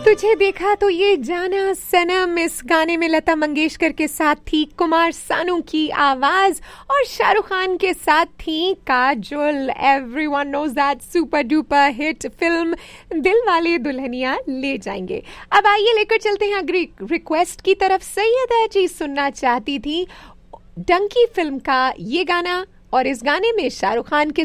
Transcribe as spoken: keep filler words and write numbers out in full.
तुझे देखा तो ये जाना सनम, इस गाने में लता मंगेशकर के साथ थी कुमार सानू की आवाज और शाहरुख खान के साथ थी Kajol. Everyone knows that super duper hit film दिल वाले दुल्हनिया ले जाएंगे। अब आइए लेकर चलते हैं अगली रिक्वेस्ट की तरफ। सैयदा जी सुनना चाहती थी डंकी फिल्म का ये गाना और इस गाने में शाहरुख खान के